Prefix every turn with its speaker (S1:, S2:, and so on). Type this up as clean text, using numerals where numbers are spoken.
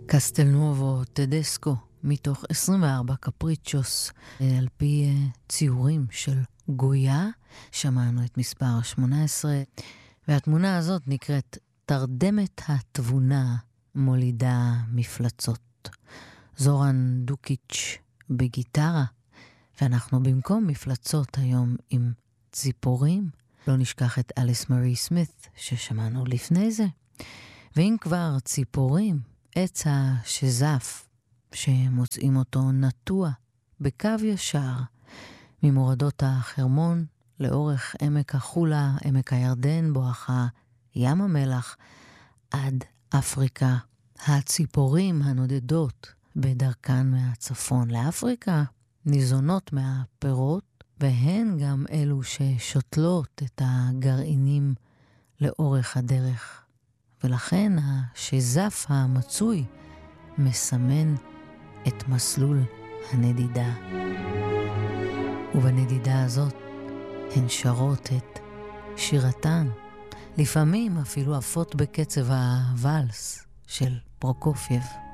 S1: קסטלנובו טדסקו, מתוך 24 קפריצ'וס, על פי ציורים של גויה. שמענו את מספר 18, והתמונה הזאת נקראת תרדמת התבונה מולידה מפלצות. זורן דוקיץ' בגיטרה, ואנחנו במקום מפלצות היום עם ציפורים. לא נשכח את אליס מארי סמית ששמענו לפני זה. ואם כבר ציפורים, עץ השזף שמוצאים אותו נטוע בקו ישר ממורדות החרמון לאורך עמק החולה, עמק הירדן, בואכה ים המלח, עד אפריקה. הציפורים הנודדות בדרכן מהצפון לאפריקה ניזונות מהפירות, והן גם אלו ששותלות את הגרעינים לאורך הדרך. ולכן השזף המצוי מסמן את מסלול הנדידה. ובנדידה הזאת הן שרות את שירתן, לפעמים אפילו עפות בקצב הוואלס של פרוקופייב.